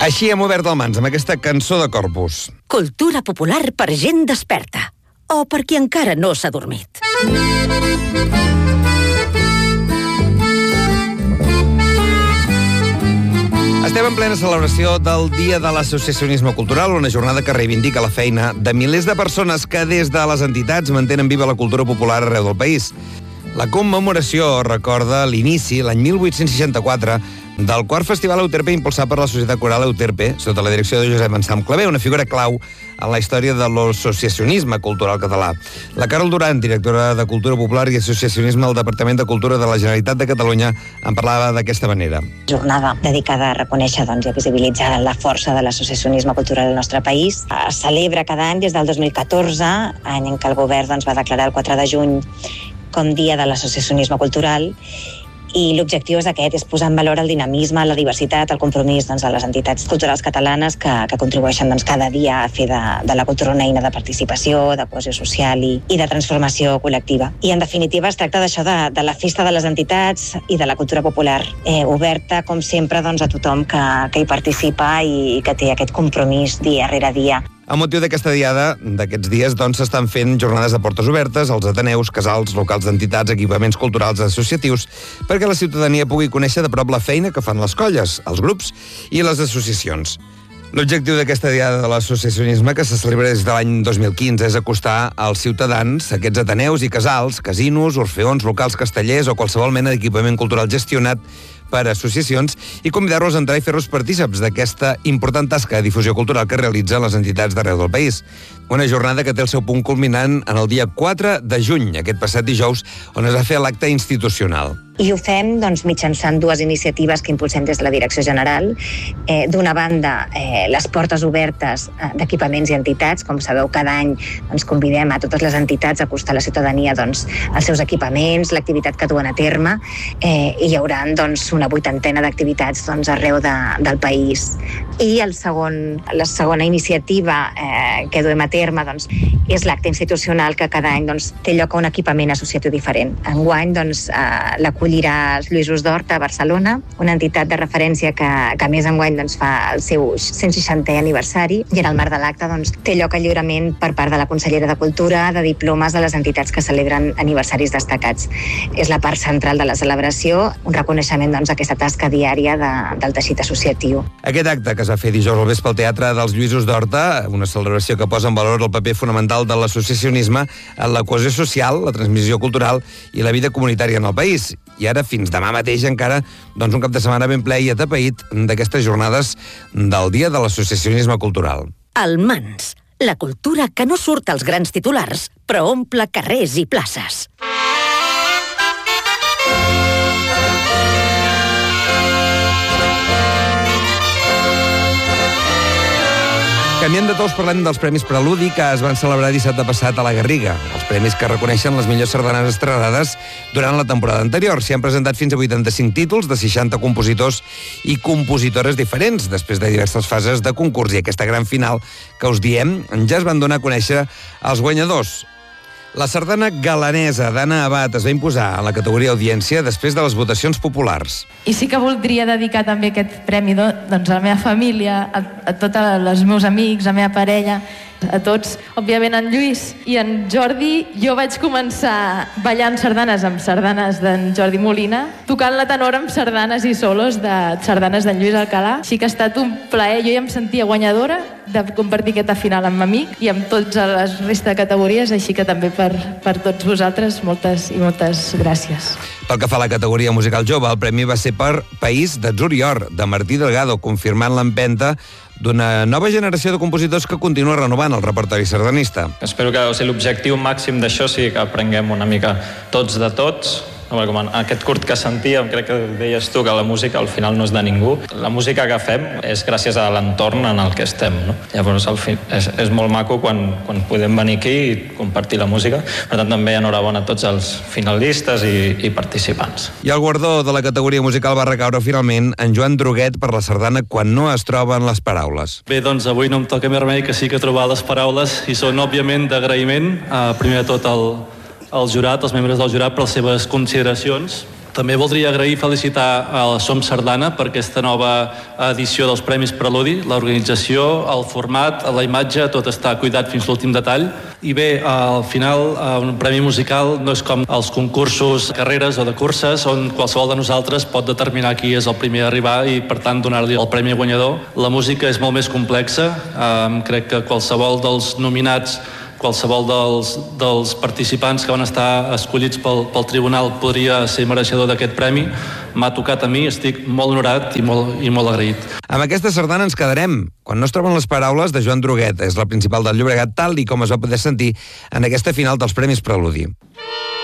Així hem obert el mans amb aquesta cançó de Corpus. Cultura popular per gent desperta. O per qui encara no s'ha dormit. Estem en plena celebració del Dia de l'Associacionisme Cultural, una jornada que reivindica la feina de milers de persones que des de les entitats mantenen viva la cultura popular arreu del país. La commemoració recorda l'inici, l'any 1864, del quart Festival Euterpe impulsat per la Societat Coral Euterpe, sota la direcció de Josep Ensam Clavé, una figura clau en la història de l'associacionisme cultural català. La Carol Duran, directora de Cultura Popular i Associacionisme al Departament de Cultura de la Generalitat de Catalunya, en parlava d'aquesta manera. Jornada dedicada a reconèixer i a visibilitzar la força de l'associacionisme cultural al nostre país. Es celebra cada any des del 2014, any en què el govern va declarar el 4 de juny com Dia de l'Associacionisme Cultural, i l'objectiu és aquest, és posar en valor el dinamisme, la diversitat, el compromís de les entitats culturals catalanes que contribueixen cada dia a fer de la cultura una eina de participació, de cohesió social i de transformació col·lectiva. I en definitiva es tracta d'això, de la festa de les entitats i de la cultura popular, oberta com sempre a tothom que hi participa i que té aquest compromís dia rere dia. Amb motiu d'aquesta diada, d'aquests dies, s'estan fent jornades de portes obertes als ateneus, casals, locals d'entitats, equipaments culturals associatius, perquè la ciutadania pugui conèixer de prop la feina que fan les colles, els grups i les associacions. L'objectiu d'aquesta diada de l'associacionisme, que se celebra des de l'any 2015, és acostar als ciutadans aquests ateneus i casals, casinos, orfeons, locals castellers o qualsevol mena d'equipament cultural gestionat per associacions i convidar-los a entrar i fer-los partíceps d'aquesta important tasca de difusió cultural que realitzen les entitats d'arreu del país. Una jornada que té el seu punt culminant en el dia 4 de juny, aquest passat dijous, on es va fer l'acte institucional. I ho fem mitjançant dues iniciatives que impulsem des de la Direcció General. D'una banda, les portes obertes d'equipaments i entitats. Com sabeu, cada any convidem a totes les entitats a acostar a la ciutadania els seus equipaments, l'activitat que duen a terme, i hi haurà una 80ena d'activitats arreu del país. I la segona iniciativa que duem a terme és l'acte institucional que cada any té lloc a un equipament associatiu diferent. Enguany l'acollirà els Lluïsos d'Horta a Barcelona, una entitat de referència que a més enguany fa el seu 160è aniversari, i en el marc de l'acte té lloc el lliurament per part de la Consellera de Cultura de diplomes de les entitats que celebren aniversaris destacats. És la part central de la celebració, un reconeixement d'aquesta tasca diària del teixit associatiu. Aquest acte, que es va fer dijous al vespre al Teatre dels Lluïsos d'Horta, una celebració que posa en valor el paper fonamental de l'associacionisme en la cohesió social, la transmissió cultural i la vida comunitària en el país. I ara, fins demà mateix, encara, un cap de setmana ben ple i atapeït d'aquestes jornades del Dia de l'Associacionisme Cultural. El Mans, la cultura que no surt als grans titulars, però omple carrers i places. Canviant de tous, parlem dels Premis Preludi que es van celebrar dissabte passat a la Garriga. Els premis que reconeixen les millors sardanes estrenades durant la temporada anterior. S'hi han presentat fins a 85 títols de 60 compositors i compositores diferents, després de diverses fases de concurs. I aquesta gran final que us diem ja es van donar a conèixer els guanyadors. La sardana galanesa d'Anna Abad es va imposar en la categoria audiència després de les votacions populars. I sí que voldria dedicar també aquest premi a la meva família, a tots els meus amics, a la meva parella, a tots. Òbviament en Lluís i en Jordi, jo vaig començar ballant sardanes amb sardanes d'en Jordi Molina, tocant la tenora amb sardanes i solos de sardanes d'en Lluís Alcalà. Així que ha estat un plaer, jo ja em sentia guanyadora de compartir aquesta final amb amic i amb tots la resta de categories, així que també per tots vosaltres moltes i moltes gràcies. Pel que fa a la categoria musical jove, el premi va ser per País d'Atzur i Or, de Martí Delgado, confirmant l'empenta d'una nova generació de compositors que continua renovant el repertori sardanista. Espero que l'objectiu màxim d'això sigui que aprenguem una mica tots de tots. Com en aquest curt que sentíem, crec que deies tu que la música al final no és de ningú. La música que fem és gràcies a l'entorn en el que estem, no? Llavors és molt maco quan podem venir aquí i compartir la música. Per tant, també enhorabona a tots els finalistes i participants. I el guardó de la categoria musical va recaure finalment en Joan Droguet per la sardana Quan no es troben les paraules. Bé, doncs avui no em toca més remei que sí que trobar les paraules i són òbviament d'agraïment, primer de tot al jurat, als membres del jurat, per les seves consideracions També voldria agrair i felicitar a la Som Sardana per aquesta nova edició dels Premis Preludi. L'organització, el format, la imatge, tot està cuidat fins l'últim detall. I bé, al final, un premi musical no és com els concursos, carreres o de curses, on qualsevol de nosaltres pot determinar qui és el primer a arribar i, per tant, donar-li el premi guanyador. La música és molt més complexa. Crec que qualsevol dels nominats, qualsevol dels participants que van estar escollits pel tribunal podria ser mereixedor d'aquest premi. M'ha tocat a mi, estic molt honorat i molt agraït. Amb aquesta sardana ens quedarem. Quan no es troben les paraules de Joan Droguet, és la principal del Llobregat, tal i com es va poder sentir en aquesta final dels Premis Preludi.